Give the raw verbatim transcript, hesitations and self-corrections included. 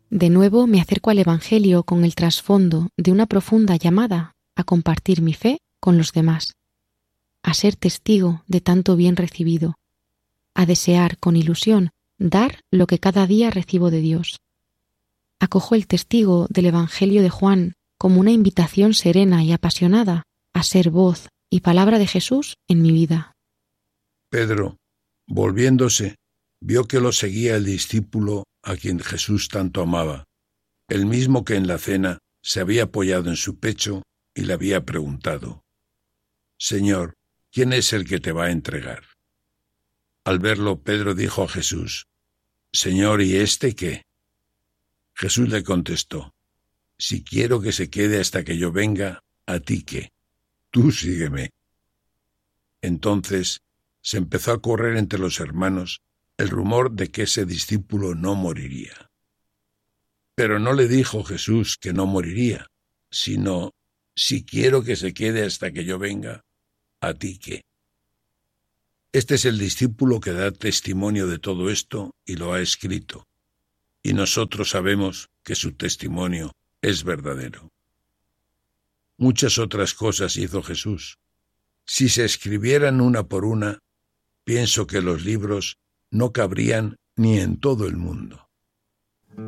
De nuevo me acerco al Evangelio con el trasfondo de una profunda llamada a compartir mi fe con los demás, a ser testigo de tanto bien recibido, a desear con ilusión dar lo que cada día recibo de Dios. Acojo el testigo del Evangelio de Juan como una invitación serena y apasionada a ser voz y palabra de Jesús en mi vida. Pedro, volviéndose, vio que lo seguía el discípulo a quien Jesús tanto amaba, el mismo que en la cena se había apoyado en su pecho y le había preguntado: Señor, ¿quién es el que te va a entregar? Al verlo, Pedro dijo a Jesús: Señor, ¿y este qué? Jesús le contestó: Si quiero que se quede hasta que yo venga, ¿a ti qué? Tú sígueme. Entonces se empezó a correr entre los hermanos el rumor de que ese discípulo no moriría. Pero no le dijo Jesús que no moriría, sino: si quiero que se quede hasta que yo venga, ¿a ti qué? Este es el discípulo que da testimonio de todo esto y lo ha escrito, y nosotros sabemos que su testimonio es verdadero. Muchas otras cosas hizo Jesús. Si se escribieran una por una, pienso que los libros no cabrían ni en todo el mundo.